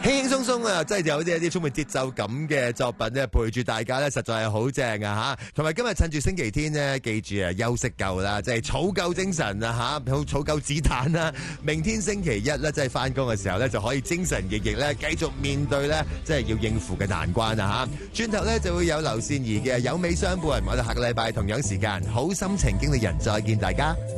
輕輕鬆鬆啊，真係有啲充滿節奏感嘅作品咧，陪住大家咧，實在係好正啊吓！同埋今日趁住星期天呢，記住啊，休息夠啦，即係儲夠精神啊吓，儲夠子彈啦。明天星期一咧，即係翻工嘅時候咧，就可以精神奕奕咧，繼續面對咧，即係要應付嘅難關啊吓！轉頭咧就會有劉善儀嘅有美相伴，我哋下個禮拜同樣時間好心情經理人再見大家。